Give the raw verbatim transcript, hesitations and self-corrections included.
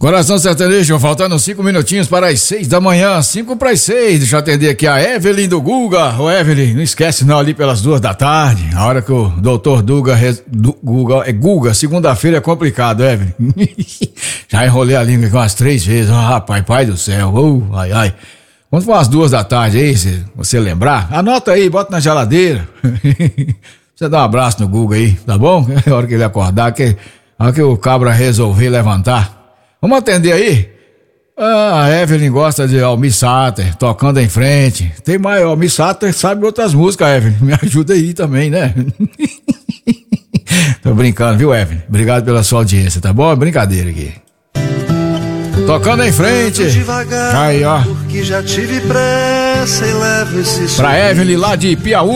Coração Sertanejo, faltando cinco minutinhos para as seis da manhã, cinco para as seis. Deixa eu atender aqui a Evelyn do Guga. Ô Evelyn, não esquece não, ali pelas duas da tarde, a hora que o doutor Duga, res, du, Guga, é Guga, segunda-feira é complicado, Evelyn. Já enrolei a língua aqui umas três vezes, oh, rapaz, pai do céu, oh, ai, ai. Quando for às duas da tarde aí, se você lembrar, anota aí, bota na geladeira. Você dá um abraço no Guga aí, tá bom? É a hora que ele acordar, que, a hora que o cabra resolver levantar. Vamos atender aí? Ah, a Evelyn gosta de Almir Sater, tocando em frente. Tem mais, Almir Sater sabe outras músicas, Evelyn. Me ajuda aí também, né? Tô brincando, viu, Evelyn? Obrigado pela sua audiência, tá bom? É brincadeira aqui. Tocando em frente. Aí, ó. Pra Evelyn lá de Piauí.